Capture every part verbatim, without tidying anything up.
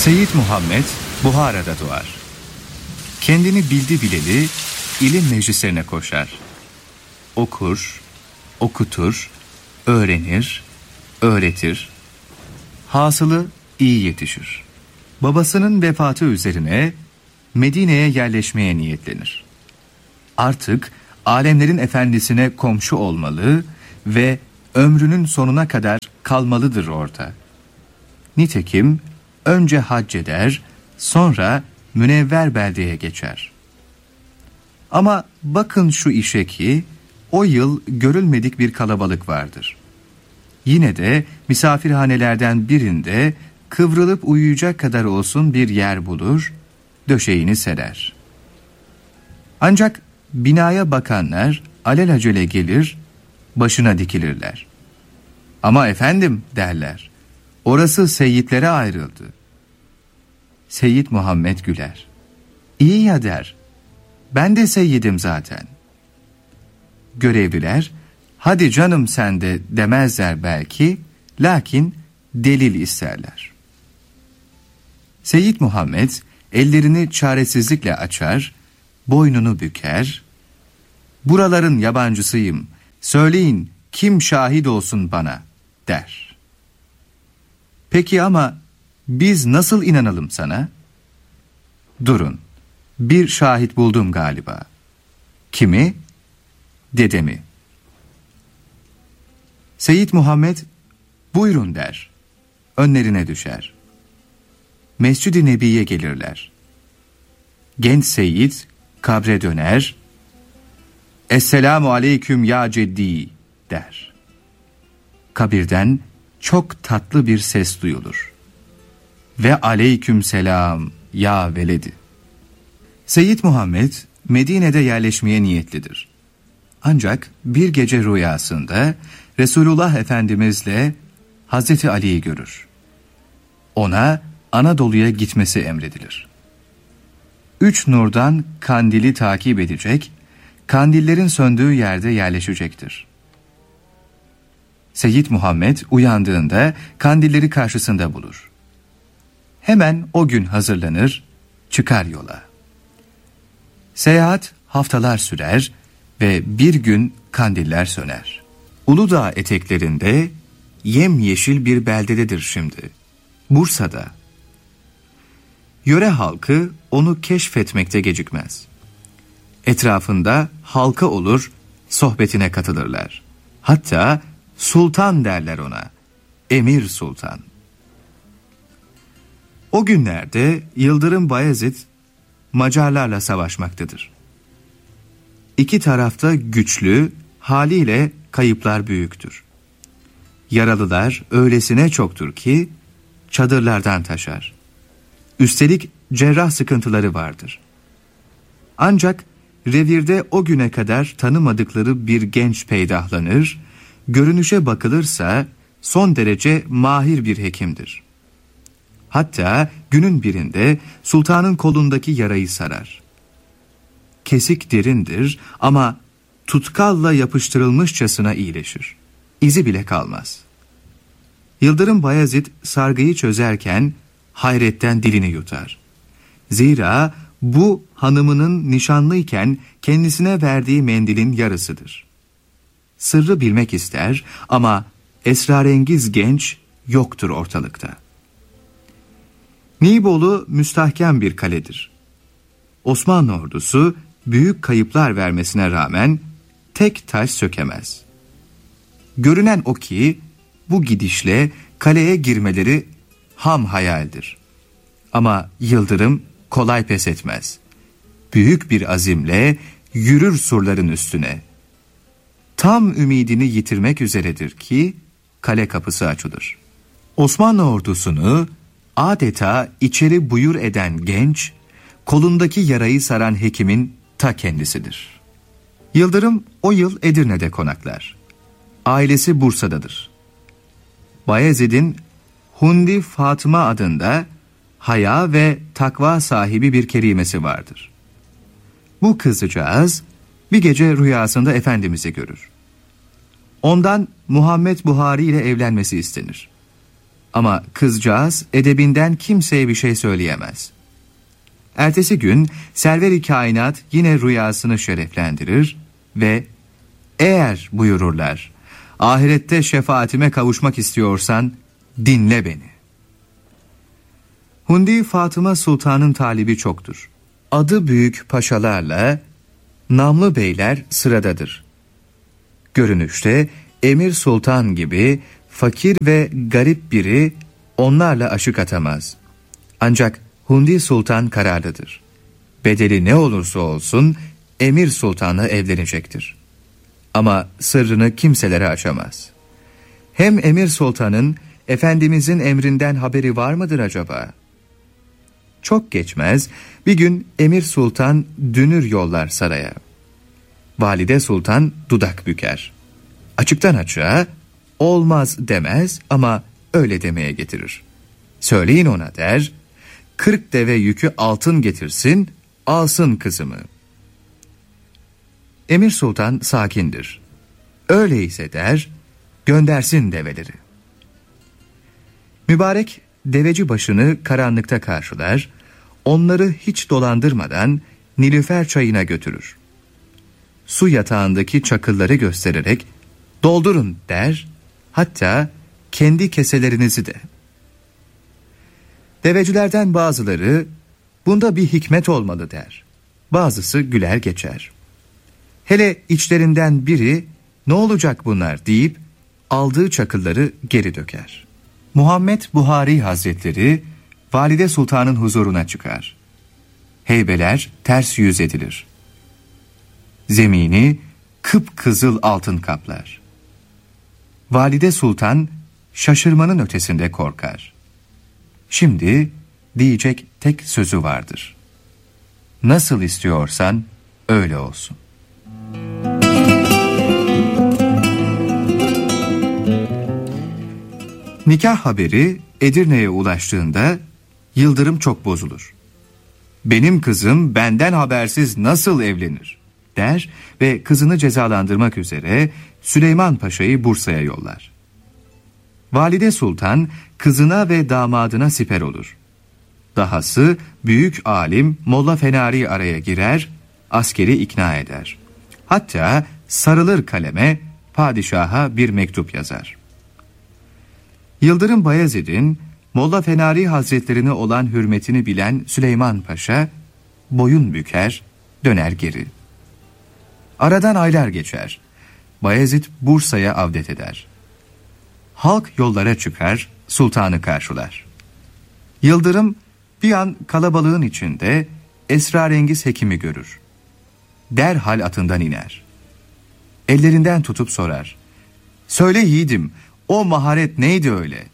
Seyyid Muhammed Buhara'da doğar. Kendini bildi bileli ilim meclislerine koşar. Okur, okutur, öğrenir, öğretir. Hasılı iyi yetişir. Babasının vefatı üzerine Medine'ye yerleşmeye niyetlenir. Artık alemlerin efendisine komşu olmalı ve ömrünün sonuna kadar kalmalıdır orada. Nitekim önce hac eder, sonra münevver beldeye geçer. Ama bakın şu işe ki, o yıl görülmedik bir kalabalık vardır. Yine de misafirhanelerden birinde kıvrılıp uyuyacak kadar olsun bir yer bulur, döşeğini serer. Ancak binaya bakanlar alelacele gelir, başına dikilirler. Ama efendim derler, orası seyyidlere ayrıldı. Seyyid Muhammed güler. İyi ya der, ben de seyyidim zaten. Görevliler, hadi canım sen de demezler belki, lakin delil isterler. Seyyid Muhammed ellerini çaresizlikle açar, boynunu büker, buraların yabancısıyım, söyleyin kim şahit olsun bana der. Peki ama biz nasıl inanalım sana? Durun, bir şahit buldum galiba. Kimi? Dedemi. Seyyid Muhammed buyurun der, önlerine düşer. Mescid-i Nebi'ye gelirler. Genç seyyid kabre döner, Esselamu aleyküm ya ceddi der. Kabirden çok tatlı bir ses duyulur. Ve aleyküm selam ya veledi. Seyyid Muhammed Medine'de yerleşmeye niyetlidir. Ancak bir gece rüyasında Resulullah Efendimizle Hazreti Ali'yi görür. Ona Anadolu'ya gitmesi emredilir. Üç nurdan kandili takip edecek, kandillerin söndüğü yerde yerleşecektir. Seyyid Muhammed uyandığında kandilleri karşısında bulur. Hemen o gün hazırlanır, çıkar yola. Seyahat haftalar sürer ve bir gün kandiller söner. Uludağ eteklerinde yemyeşil bir beldededir şimdi. Bursa'da. Yöre halkı onu keşfetmekte gecikmez. Etrafında halka olur, sohbetine katılırlar. Hatta sultan derler ona, Emir Sultan. O günlerde Yıldırım Bayezid Macarlarla savaşmaktadır. İki tarafta güçlü, haliyle kayıplar büyüktür. Yaralılar öylesine çoktur ki çadırlardan taşar. Üstelik cerrah sıkıntıları vardır. Ancak revirde o güne kadar tanımadıkları bir genç peydahlanır, görünüşe bakılırsa son derece mahir bir hekimdir. Hatta günün birinde sultanın kolundaki yarayı sarar. Kesik derindir ama tutkalla yapıştırılmışçasına iyileşir. İzi bile kalmaz. Yıldırım Bayezid sargıyı çözerken hayretten dilini yutar. Zira bu hanımının nişanlıyken kendisine verdiği mendilin yarısıdır. Sırrı bilmek ister ama esrarengiz genç yoktur ortalıkta. Nibolu müstahkem bir kaledir. Osmanlı ordusu büyük kayıplar vermesine rağmen tek taş sökemez. Görünen o ki bu gidişle kaleye girmeleri ham hayaldir. Ama Yıldırım kolay pes etmez. Büyük bir azimle yürür surların üstüne. Tam ümidini yitirmek üzeredir ki kale kapısı açılır. Osmanlı ordusunu adeta içeri buyur eden genç, kolundaki yarayı saran hekimin ta kendisidir. Yıldırım o yıl Edirne'de konaklar. Ailesi Bursa'dadır. Bayezid'in Hundi Fatıma adında haya ve takva sahibi bir kerimesi vardır. Bu kızcağız bir gece rüyasında Efendimiz'i görür. Ondan Muhammed Buhari ile evlenmesi istenir. Ama kızcağız edebinden kimseye bir şey söyleyemez. Ertesi gün server-i kainat yine rüyasını şereflendirir ve eğer buyururlar, ahirette şefaatime kavuşmak istiyorsan dinle beni. Hundi Fatıma Sultan'ın talibi çoktur. Adı büyük paşalarla namlı beyler sıradadır. Görünüşte Emir Sultan gibi fakir ve garip biri onlarla aşık atamaz. Ancak Hundi Sultan kararlıdır. Bedeli ne olursa olsun Emir Sultan'la evlenecektir. Ama sırrını kimselere açamaz. Hem Emir Sultan'ın Efendimizin emrinden haberi var mıdır acaba? Çok geçmez bir gün Emir Sultan dünür yollar saraya. Valide Sultan dudak büker. Açıktan açığa olmaz demez ama öyle demeye getirir. Söyleyin ona der, kırk deve yükü altın getirsin, alsın kızımı. Emir Sultan sakindir. Öyleyse der, göndersin develeri. Mübarek deveci başını karanlıkta karşılar, onları hiç dolandırmadan Nilüfer çayına götürür. Su yatağındaki çakılları göstererek doldurun der, hatta kendi keselerinizi de. Devecilerden bazıları bunda bir hikmet olmalı der. Bazısı güler geçer. Hele içlerinden biri ne olacak bunlar deyip aldığı çakılları geri döker. Muhammed Buhari Hazretleri Valide Sultan'ın huzuruna çıkar. Heybeler ters yüz edilir. Zemini kıpkızıl altın kaplar. Valide Sultan şaşırmanın ötesinde korkar. Şimdi diyecek tek sözü vardır. Nasıl istiyorsan öyle olsun. Nikah haberi Edirne'ye ulaştığında Yıldırım çok bozulur. Benim kızım benden habersiz nasıl evlenir der ve kızını cezalandırmak üzere Süleyman Paşa'yı Bursa'ya yollar. Valide Sultan kızına ve damadına siper olur. Dahası büyük alim Molla Fenari araya girer, askeri ikna eder. Hatta sarılır kaleme padişaha bir mektup yazar. Yıldırım Bayezid'in Molla Fenari Hazretlerine olan hürmetini bilen Süleyman Paşa boyun büker, döner geri. Aradan aylar geçer. Bayezid Bursa'ya avdet eder. Halk yollara çıkar, sultanı karşılar. Yıldırım bir an kalabalığın içinde esrarengiz hekimi görür. Derhal atından iner. Ellerinden tutup sorar. Söyle yiğidim, o maharet neydi öyle?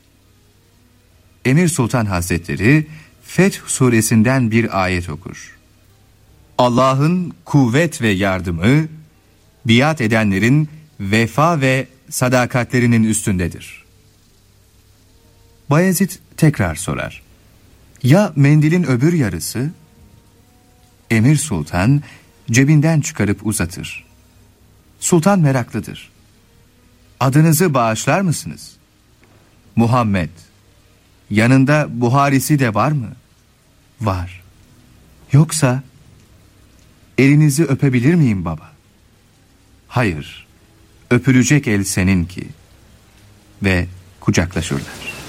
Emir Sultan Hazretleri Feth suresinden bir ayet okur. Allah'ın kuvvet ve yardımı biat edenlerin vefa ve sadakatlerinin üstündedir. Bayezid tekrar sorar. Ya mendilin öbür yarısı? Emir Sultan cebinden çıkarıp uzatır. Sultan meraklıdır. Adınızı bağışlar mısınız? Muhammed. Yanında Buharisi de var mı? Var. Yoksa elinizi öpebilir miyim baba? Hayır. Öpülecek el seninki. Ve kucaklaşırlar.